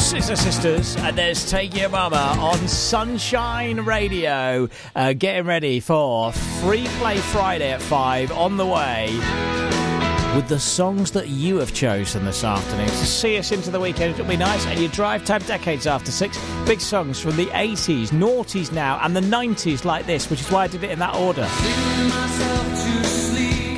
Sister Sisters, and there's Take Your Mama on Sunshine Radio. Getting ready for Free Play Friday at 5 on the way with the songs that you have chosen this afternoon. To see us into the weekend, it'll be nice. And your drive time decades after 6. Big songs from the 80s, noughties now, and the 90s like this, which is why I did it in that order.